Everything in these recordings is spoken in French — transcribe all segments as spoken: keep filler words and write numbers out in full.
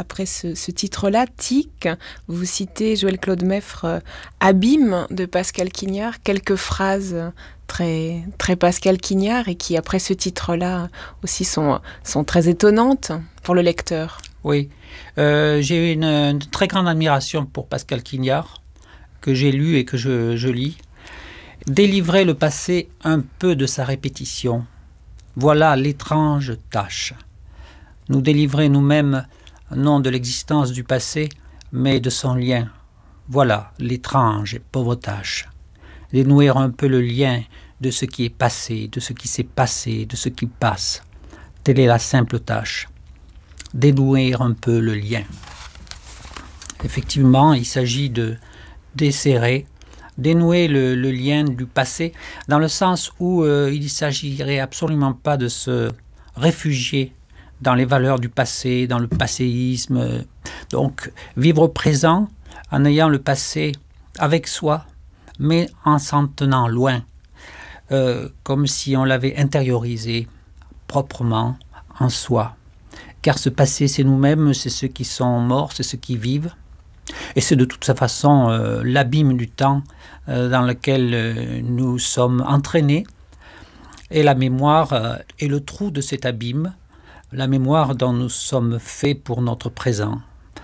après ce, ce titre-là, Tic, vous citez Joël-Claude Meffre, euh, Abîme de Pascal Quignard, quelques phrases très, très Pascal Quignard et qui, après ce titre-là, aussi sont, sont très étonnantes pour le lecteur. Oui, euh, j'ai une, une très grande admiration pour Pascal Quignard, que j'ai lu et que je, je lis. Délivrer le passé un peu de sa répétition, voilà l'étrange tâche. Nous délivrer nous-mêmes, non de l'existence du passé, mais de son lien. Voilà l'étrange et pauvre tâche. Dénouer un peu le lien de ce qui est passé, de ce qui s'est passé, de ce qui passe. Telle est la simple tâche. Dénouer un peu le lien. Effectivement, il s'agit de desserrer, dénouer le, le lien du passé, dans le sens où euh, il ne s'agirait absolument pas de se réfugier dans les valeurs du passé, dans le passéisme. Donc, vivre au présent en ayant le passé avec soi, mais en s'en tenant loin, euh, comme si on l'avait intériorisé proprement en soi. Car ce passé, c'est nous-mêmes, c'est ceux qui sont morts, c'est ceux qui vivent. Et c'est de toute façon euh, l'abîme du temps euh, dans lequel euh, nous sommes entraînés. Et la mémoire euh, est le trou de cet abîme, la mémoire dont nous sommes faits pour notre présent.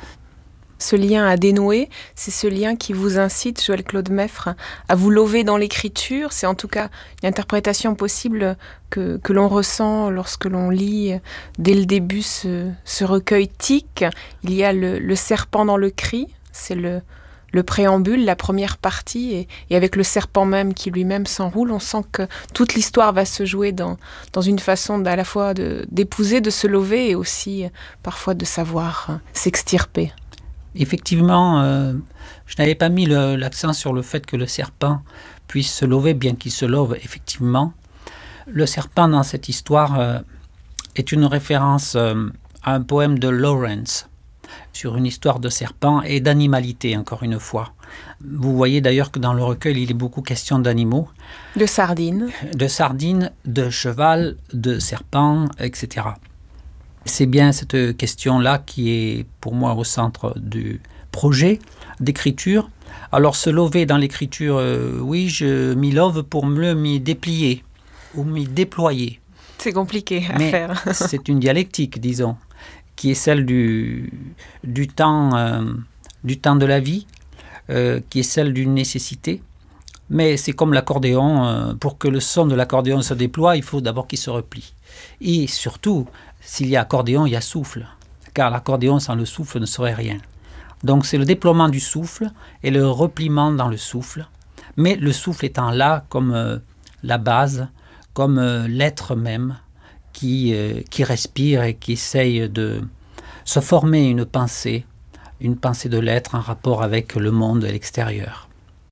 Ce lien à dénouer, c'est ce lien qui vous incite, Joël-Claude Meffre, à vous lever dans l'écriture. C'est en tout cas une interprétation possible que, que l'on ressent lorsque l'on lit dès le début ce, ce recueil Tic. Il y a le, le serpent dans le cri, c'est le, le préambule, la première partie, et, et avec le serpent même qui lui-même s'enroule, on sent que toute l'histoire va se jouer dans, dans une façon à la fois de, d'épouser, de se lever et aussi parfois de savoir s'extirper. Effectivement, euh, je n'avais pas mis le, l'accent sur le fait que le serpent puisse se lever, bien qu'il se lève effectivement. Le serpent dans cette histoire euh, est une référence euh, à un poème de Lawrence sur une histoire de serpent et d'animalité, encore une fois. Vous voyez d'ailleurs que dans le recueil, il est beaucoup question d'animaux. De sardines. De sardines, de cheval, de serpent, et cetera. C'est bien cette question-là qui est pour moi au centre du projet d'écriture. Alors se lever dans l'écriture, euh, oui, je m'y love pour mieux m'y déplier ou m'y déployer. C'est compliqué à Mais faire. c'est une dialectique, disons, qui est celle du, du, temps, euh, du temps de la vie, euh, qui est celle d'une nécessité. Mais c'est comme l'accordéon, euh, pour que le son de l'accordéon se déploie, il faut d'abord qu'il se replie. Et surtout, s'il y a accordéon, il y a souffle, car l'accordéon sans le souffle ne serait rien. Donc c'est le déploiement du souffle et le repliement dans le souffle, mais le souffle étant là comme euh, la base, comme euh, l'être même qui, euh, qui respire et qui essaye de se former une pensée, une pensée de l'être en rapport avec le monde et l'extérieur.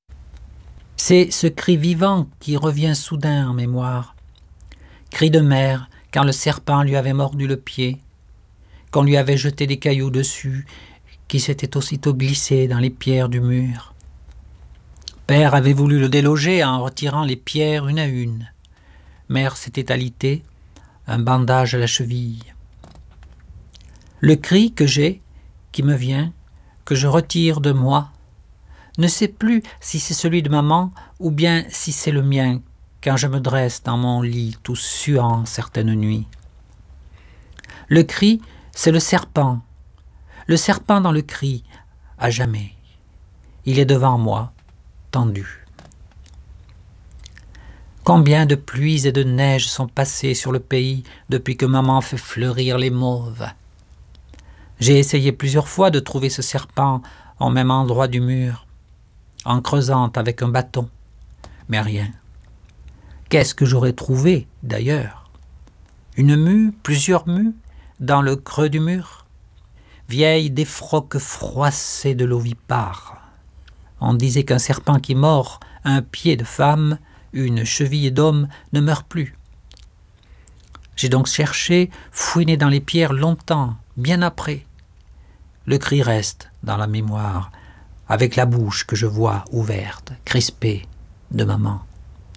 C'est ce cri vivant qui revient soudain en mémoire, cri de mère, quand le serpent lui avait mordu le pied, qu'on lui avait jeté des cailloux dessus, qui s'étaient aussitôt glissés dans les pierres du mur. Père avait voulu le déloger en retirant les pierres une à une. Mère s'était alitée, un bandage à la cheville. Le cri que j'ai, qui me vient, que je retire de moi, ne sais plus si c'est celui de maman ou bien si c'est le mien, quand je me dresse dans mon lit tout suant certaines nuits. Le cri, c'est le serpent. Le serpent dans le cri, à jamais. Il est devant moi, tendu. Combien de pluies et de neiges sont passées sur le pays depuis que maman fait fleurir les mauves. J'ai essayé plusieurs fois de trouver ce serpent au même endroit du mur, en creusant avec un bâton, mais rien. Qu'est-ce que j'aurais trouvé, d'ailleurs? Une mue, plusieurs mues, dans le creux du mur? Vieille défroque froissée de l'ovipare. On disait qu'un serpent qui mord un pied de femme, une cheville d'homme, ne meurt plus. J'ai donc cherché, fouiné dans les pierres longtemps, bien après. Le cri reste dans la mémoire, avec la bouche que je vois ouverte, crispée, de maman.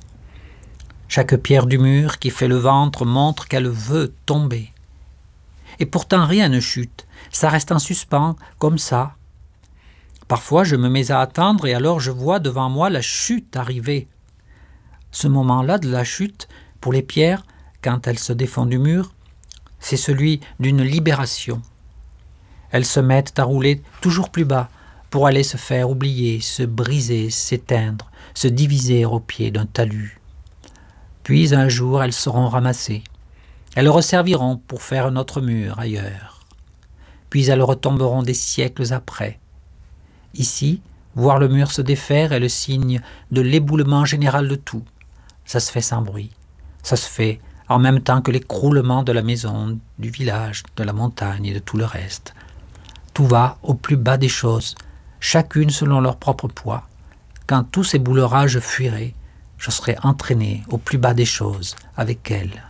Chaque pierre du mur qui fait le ventre montre qu'elle veut tomber. Et pourtant rien ne chute, ça reste en suspens, comme ça. Parfois je me mets à attendre et alors je vois devant moi la chute arriver. Ce moment-là de la chute, pour les pierres, quand elles se défont du mur, c'est celui d'une libération. Elles se mettent à rouler toujours plus bas pour aller se faire oublier, se briser, s'éteindre, se diviser au pied d'un talus. Puis un jour elles seront ramassées. Elles resserviront pour faire un autre mur ailleurs. Puis elles retomberont des siècles après. Ici, voir le mur se défaire est le signe de l'éboulement général de tout. Ça se fait sans bruit. Ça se fait en même temps que l'écroulement de la maison, du village, de la montagne et de tout le reste. Tout va au plus bas des choses, chacune selon leur propre poids. Quand tout s'éboulera, je fuirai, je serai entraîné au plus bas des choses avec elles.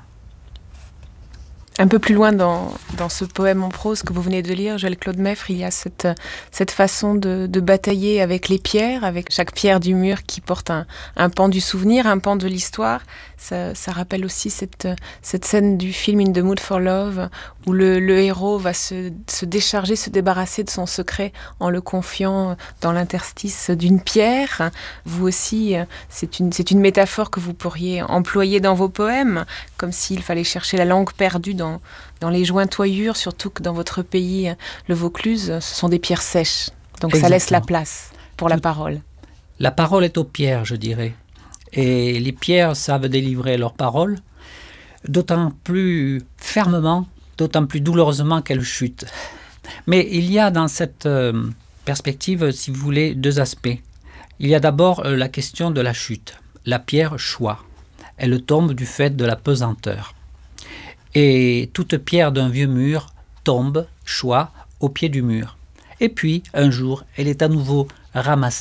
Un peu plus loin dans, dans ce poème en prose que vous venez de lire, Joël Claude Meffre, il y a cette, cette façon de, de batailler avec les pierres, avec chaque pierre du mur qui porte un, un pan du souvenir, un pan de l'histoire. Ça, ça rappelle aussi cette, cette scène du film In the Mood for Love, où le, le héros va se, se décharger, se débarrasser de son secret en le confiant dans l'interstice d'une pierre. Vous aussi, c'est une, c'est une métaphore que vous pourriez employer dans vos poèmes, comme s'il fallait chercher la langue perdue dans, dans les jointoyures, surtout que dans votre pays, le Vaucluse, ce sont des pierres sèches. Donc Exactement. Ça laisse la place pour la Tout, parole. La parole est aux pierres, je dirais. Et les pierres savent délivrer leur parole, d'autant plus fermement, d'autant plus douloureusement qu'elles chutent. Mais il y a dans cette euh, perspective, si vous voulez, deux aspects. Il y a d'abord euh, la question de la chute. La pierre choit. Elle tombe du fait de la pesanteur. Et toute pierre d'un vieux mur tombe, choit, au pied du mur. Et puis, un jour, elle est à nouveau ramassée.